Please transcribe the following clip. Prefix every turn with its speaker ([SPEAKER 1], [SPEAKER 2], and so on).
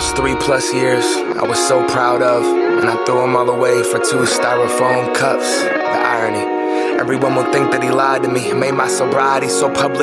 [SPEAKER 1] those 3+ years I was so proud of, and I threw them all away for 2 styrofoam cups. The irony, everyone will think that he lied to me, made my sobriety so public.